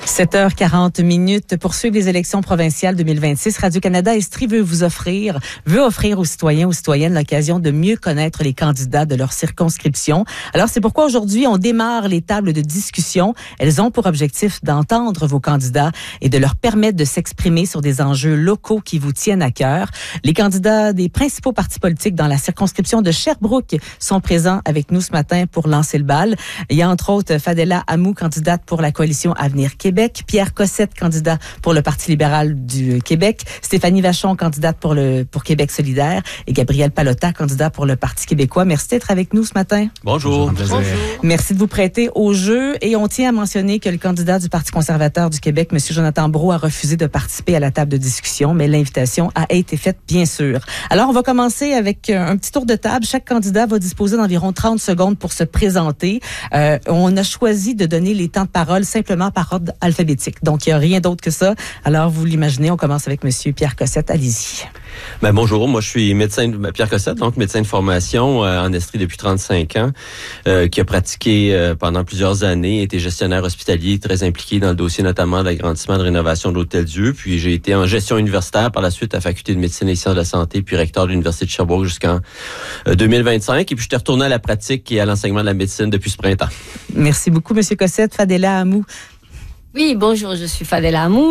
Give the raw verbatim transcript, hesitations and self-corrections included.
sept heures quarante minutes. Pour suivre les élections provinciales deux mille vingt-six, Radio-Canada Estrie veut vous offrir, veut offrir aux citoyens, aux citoyennes l'occasion de mieux connaître les candidats de leur circonscription. Alors, c'est pourquoi aujourd'hui, on démarre les tables de discussion. Elles ont pour objectif d'entendre vos candidats et de leur permettre de s'exprimer sur des enjeux locaux qui vous tiennent à cœur. Les candidats des principaux partis politiques dans la circonscription de Sherbrooke sont présents avec nous ce matin pour lancer le bal. Il y a entre autres Fadela Amou, candidate pour la coalition Avenir Québec, Pierre Cossette, candidat pour le Parti libéral du Québec, Stéphanie Vachon, candidate pour le pour Québec solidaire et Gabriel Pallotta, candidat pour le Parti québécois. Merci d'être avec nous ce matin. Bonjour. Bonjour. Merci de vous prêter au jeu et on tient à mentionner que le candidat du Parti conservateur du Québec, M. Jonathan Brault, a refusé de participer à la table de discussion, mais l'invitation a été faite, bien sûr. Alors, on va commencer avec un petit tour de table. Chaque candidat va disposer d'environ trente secondes pour se présenter. Euh, on a choisi de donner les temps de parole simplement par ordre alphabétique. Donc, il n'y a rien d'autre que ça. Alors, vous l'imaginez, on commence avec M. Pierre Cossette. Allez-y. Ben, bonjour, moi je suis médecin, Pierre Cossette, donc médecin de formation euh, en Estrie depuis trente-cinq ans, euh, qui a pratiqué euh, pendant plusieurs années, été gestionnaire hospitalier, très impliqué dans le dossier notamment de l'agrandissement de rénovation de l'Hôtel-Dieu. Puis j'ai été en gestion universitaire par la suite à la Faculté de médecine et sciences de la santé, puis recteur de l'Université de Sherbrooke jusqu'en euh, deux mille vingt-cinq. Et puis j'étais retourné à la pratique et à l'enseignement de la médecine depuis ce printemps. Merci beaucoup, M. Cossette. Fadela Amou. Oui, bonjour, je suis Fadela Amou.